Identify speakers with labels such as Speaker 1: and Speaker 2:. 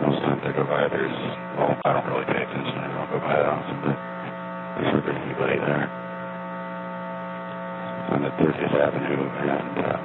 Speaker 1: most times I go by, well, I don't really pay attention. I don't go by it often, but there's never anybody there. On the 30th Avenue, and